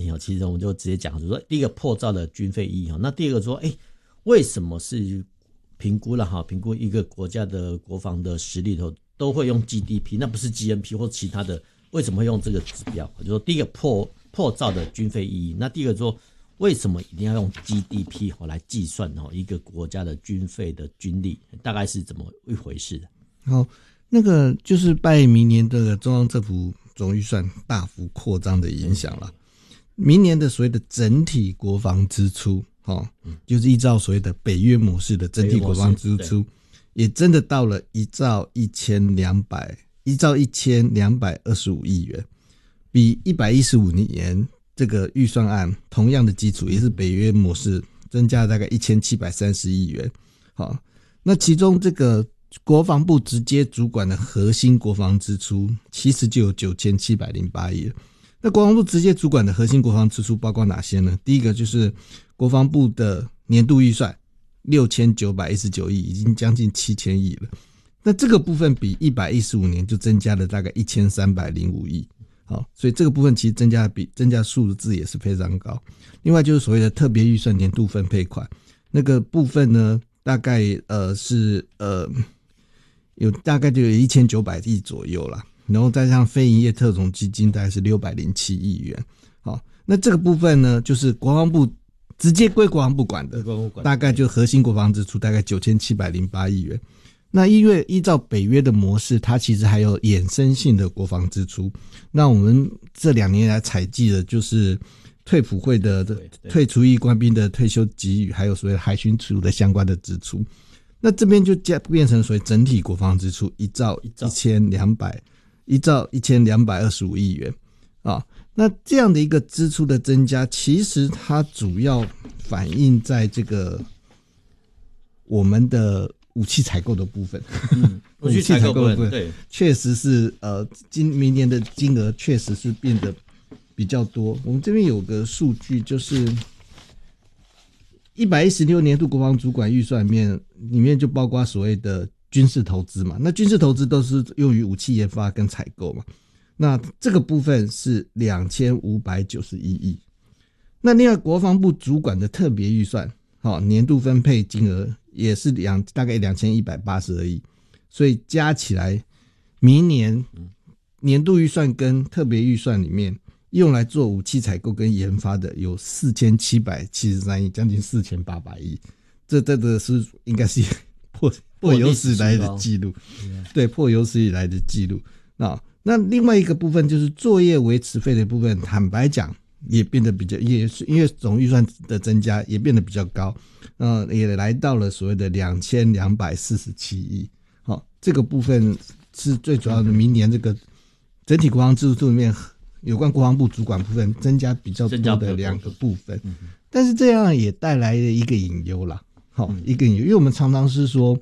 题其实我们就直接讲，就是说第一个破造的军费意义，那第二个说为什么是评估了评估一个国家的国防的实力都会用 GDP， 那不是 GNP 或其他的，为什么会用这个指标？就是说第一个破造的军费意义，那第二个说为什么一定要用 GDP 来计算一个国家的军费的军力，大概是怎么一回事的？ 好，那个就是拜明年的中央政府总预算大幅扩张的影响了。明年的所谓的整体国防支出，就是依照所谓的北约模式的整体国防支出，也真的到了1兆1225亿元，比115年这个预算案同样的基础，也是北约模式，增加了大概1730亿元。好，那其中这个国防部直接主管的核心国防支出其实就有9708亿了。那国防部直接主管的核心国防支出包括哪些呢？第一个就是国防部的年度预算6919亿，已经将近7000亿了。那这个部分比115年就增加了大概1305亿。好，所以这个部分其实增加数字也是非常高。另外就是所谓的特别预算年度分配款，那个部分呢，大概有大概就有1900亿左右啦，然后再加上非营业特种基金大概是607亿元。好，那这个部分呢，就是国防部直接归国防部管的，大概就核心国防支出大概9708亿元。那依照北约的模式，它其实还有衍生性的国防支出。那我们这2年来采计的就是退辅会的退除役官兵的退休给予，还有所谓海巡署的相关的支出。那这边就变成所谓整体国防支出1兆1225亿元啊。那这样的一个支出的增加，其实它主要反映在这个我们的武器采购的部分。 武器采购部分对， 确实是明年的金额确实是变得比较多。我们这边有个数据，就是116年度国防主管预算里面就包括所谓的军事投资嘛，那军事投资都是用于武器研发跟采购嘛，那这个部分是2591亿。那另外国防部主管的特别预算年度分配金额也是大概2182亿，所以加起来明年年度预算跟特别预算里面用来做武器采购跟研发的有4773亿，将近4800亿，这个是应该是破有史以来的记录，对，破有史以来的记录。那另外一个部分就是作业维持费的部分，坦白讲也变得比较，也是因为总预算的增加也变得比较高，也来到了所谓的2247亿。好，这个部分是最主要的，明年这个整体国防支出里面有关国防部主管部分增加比较多的2个部分，但是这样也带来了一个隐忧啦。一个隐忧，因为我们常常是说，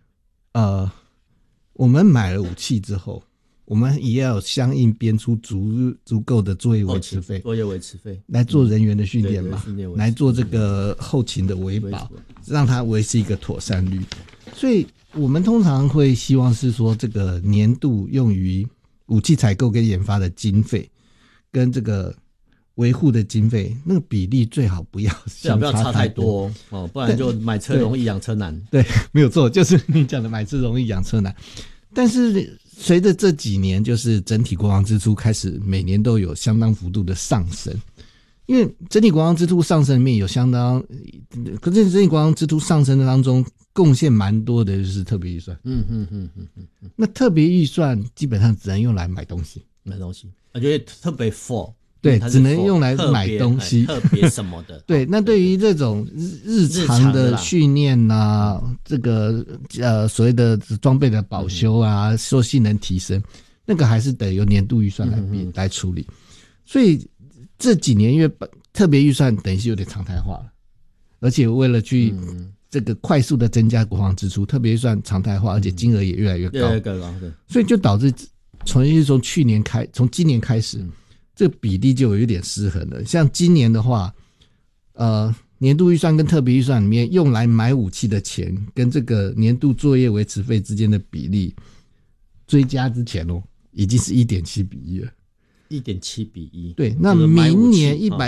我们买了武器之后，我们也要有相应编出足够的作业维持费来做人员的训练嘛，来做这个后勤的维保，让它维持一个妥善率。所以我们通常会希望是说，这个年度用于武器采购跟研发的经费跟这个维护的经费，那个比例最好不要差太多不然就买车容易养车难。 对，没有错，就是你讲的买车容易养车难。但是随着这几年就是整体国防支出开始每年都有相当幅度的上升，因为整体国防支出上升里面有相当，可是整体国防支出上升的当中贡献蛮多的就是特别预算。那特别预算基本上只能用来买东西， 我觉得特别 for。 对，只能用来买东西， 特别什么的。 对，那对于这种日常的训练啊，这个所谓的装备的保修啊，说性能提升，那个还是得由年度预算来处理。所以这几年因为特别预算等于是有点常态化了，而且为了去这个快速的增加国防支出，特别预算常态化，而且金额也越来越高，所以就导致从今年开始。这个比例就有一点失衡了。像今年的话，年度预算跟特别预算里面用来买武器的钱，跟这个年度作业维持费之间的比例，追加之前已经是1.7:1了。 1.7:1。 对，那明年